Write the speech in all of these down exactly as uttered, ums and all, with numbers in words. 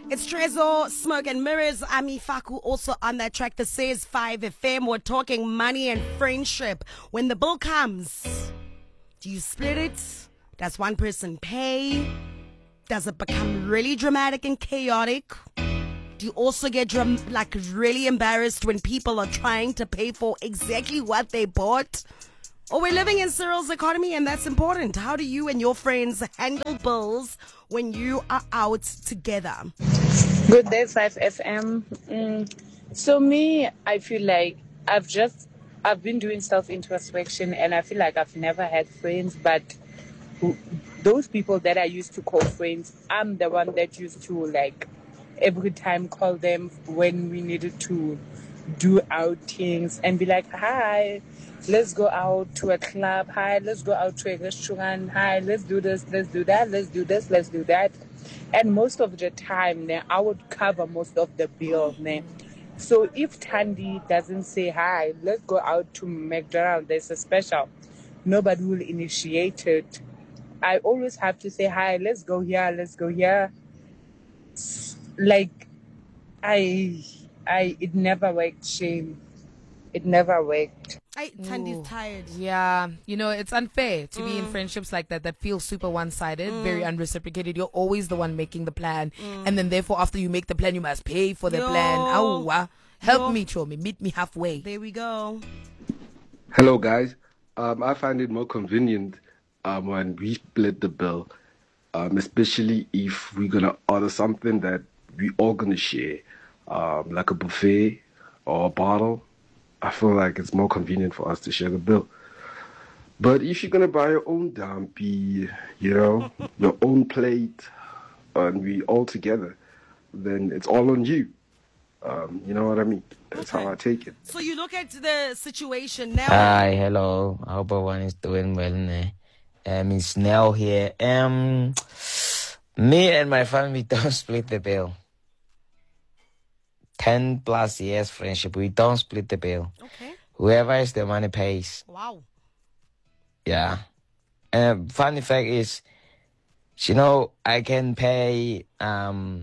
It's Trezo, Smoke and Mirrors. Ami Faku also on that track that says five F M. We're talking money and friendship. When the bill comes, do you split it? Does one person pay? Does it become really dramatic and chaotic? Do you also get dram- like really embarrassed when people are trying to pay for exactly what they bought? Oh, we're living in Cyril's economy, and that's important. How do you and your friends handle bills when you are out together? Good day, five F M. Mm. So me, I feel like I've just, I've been doing self-introspection, and I feel like I've never had friends, but those people that I used to call friends, I'm the one that used to, like, every time call them when we needed to do outings and be like, hi, let's go out to a club. Hi, let's go out to a restaurant. Hi, let's do this, let's do that, let's do this, let's do that. And most of the time, né, I would cover most of the bill. Né. So if Tandy doesn't say, hi, let's go out to McDonald's, there's a special, nobody will initiate it. I always have to say, hi, let's go here, let's go here. Like, I, I, it never worked, shame. It never worked. I, Tandy's tired. Yeah, you know, it's unfair to mm. be in friendships like that that feel super one-sided, mm. very unreciprocated. You're always the one making the plan. Mm. And then therefore, after you make the plan, you must pay for the Yo. plan. Oh, uh, help Yo. me, Chomi. Meet me halfway. There we go. Hello, guys. Um, I find it more convenient um, when we split the bill, um, especially if we're going to order something that we all going to share, um, like a buffet or a bottle. I feel like it's more convenient for us to share the bill. But if you're going to buy your own dumpy, you know, your own plate, and we all together, then it's all on you. Um, you know what I mean? That's okay. How I take it. So you look at the situation now. Hi, hello. I hope everyone is doing well. Um, it's Nell here. Um, me and my family don't split the bill. Ten plus years friendship, we don't split the bill. Okay. Whoever has the money pays. Wow. Yeah. And funny fact is, you know, I can pay um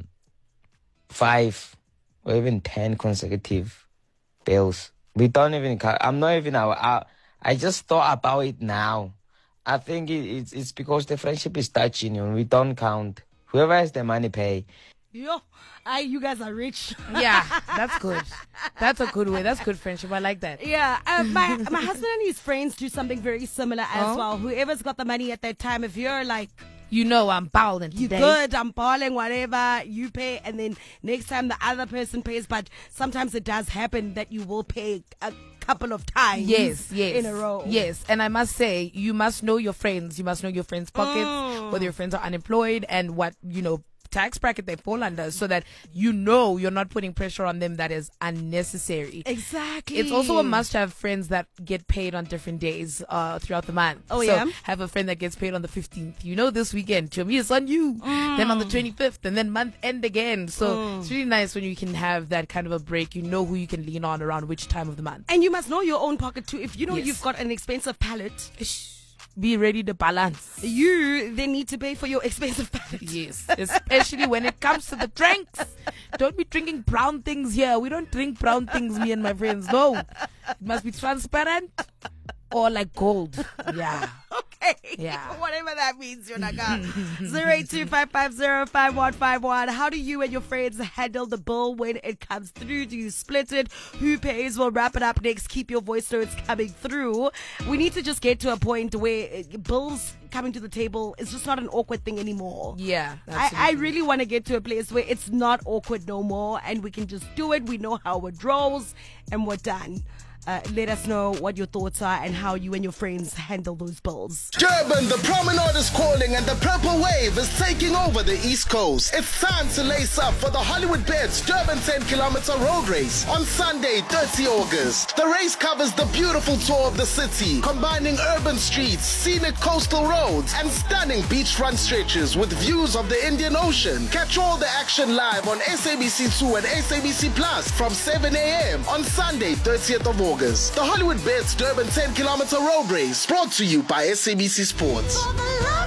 five or even ten consecutive bills. We don't even. I'm not even. I, I just thought about it now. I think it, it's it's because the friendship is touching you. We don't count. Whoever has the money pay. Yo, I, you guys are rich. Yeah, that's good. That's a good way. That's good friendship. I like that. Yeah, uh, my my husband and his friends do something very similar as Oh. well. Whoever's got the money at that time, if you're like, You know I'm balling you today. good, I'm balling, whatever, you pay, and then next time the other person pays. But sometimes it does happen that you will pay a couple of times. Yes, yes. in a row. Yes, and I must say, you must know your friends. You must know your friends' pockets, Mm. whether your friends are unemployed and what, you know, tax bracket they fall under, so that you know you're not putting pressure on them that is unnecessary. Exactly. It's also a must have friends that get paid on different days uh, throughout the month. Oh, so yeah? have a friend that gets paid on the fifteenth. You know, this weekend, to me, it's on you. Mm. Then on the twenty-fifth, and then month end again. So Mm. it's really nice when you can have that kind of a break. You know who you can lean on around which time of the month. And you must know your own pocket too. If you know Yes. you've got an expensive palate, Be ready to balance. you then need to pay for your expensive palate. Yes, especially when it comes to the drinks. Don't be drinking brown things here. We don't drink brown things, me and my friends. No. It must be transparent or like gold. Yeah. Okay. Yeah. Whatever that means, Yonaka. zero eight two five five zero five one five one. How do you and your friends handle the bill when it comes through? Do you split it? Who pays? We'll wrap it up next. Keep your voice notes coming through. We need to just get to a point where uh, bills coming to the table is just not an awkward thing anymore. Yeah. I, I absolutely. really want to get to a place where it's not awkward no more and we can just do it. We know how it rolls and we're done. Uh, let us know what your thoughts are and how you and your friends handle those bills. Durban, the promenade is calling and the purple wave is taking over the East Coast. It's time to lace up for the Hollywood Bets Durban ten kilometer road race on Sunday, thirtieth of August. The race covers the beautiful tour of the city, combining urban streets, scenic coastal roads, and stunning beachfront stretches with views of the Indian Ocean. Catch all the action live on S A B C two and S A B C Plus from seven a.m. on Sunday, thirtieth of August. The Hollywood Bets Durban ten kilometer road race, brought to you by S A B C Sports.